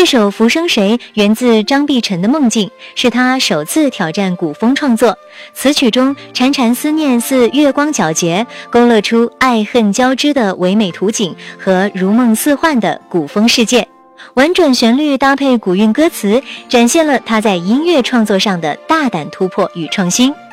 这首《浮生谁》源自张碧晨的梦境，是他首次挑战古风创作。词曲中潺潺思念似月光皎洁，勾勒出爱恨交织的唯美图景和如梦似幻的古风世界。婉转旋律搭配古韵歌词，展现了他在音乐创作上的大胆突破与创新。